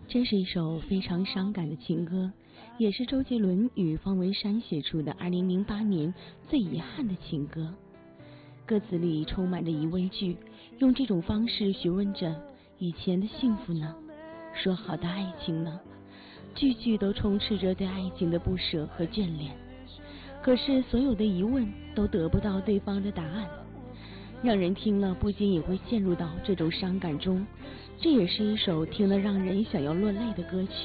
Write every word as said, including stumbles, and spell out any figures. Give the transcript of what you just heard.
这是一首非常伤感的情歌，也是周杰伦与方文山写出的二零零八年最遗憾的情歌。歌词里充满着疑问句，用这种方式询问着以前的幸福呢？说好的爱情呢？句句都充斥着对爱情的不舍和眷恋。可是所有的疑问都得不到对方的答案，让人听了不禁也会陷入到这种伤感中。这也是一首听了让人想要落泪的歌曲。